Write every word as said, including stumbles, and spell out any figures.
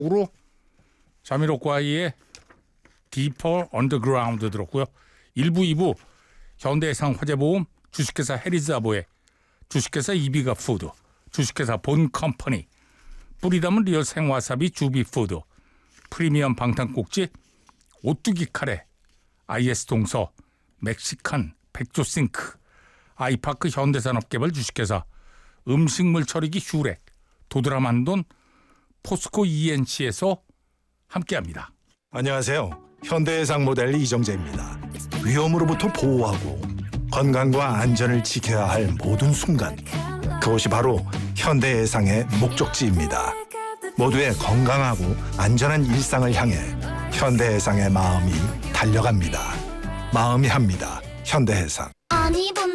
으로 자미로과이의 Deeper Underground 들었고요. 일 부, 이 부 현대해상 화재보험, 주식회사 해리자보의 주식회사 이비가 푸드, 주식회사 본컴퍼니, 뿌리 담은 리얼 생와사비 주비푸드, 프리미엄 방탄꼭지 오뚜기 카레, 아이에스 동서, 멕시칸 백조싱크, 아이파크 현대산업개발 주식회사, 음식물 처리기 휴렉, 도드라만돈, 포스코 이엔씨에서 함께합니다. 안녕하세요. 현대해상 모델 이정재입니다. 위험으로부터 보호하고 건강과 안전을 지켜야 할 모든 순간, 그것이 바로 현대해상의 목적지입니다. 모두의 건강하고 안전한 일상을 향해 현대해상의 마음이 달려갑니다. 마음이 합니다. 현대해상.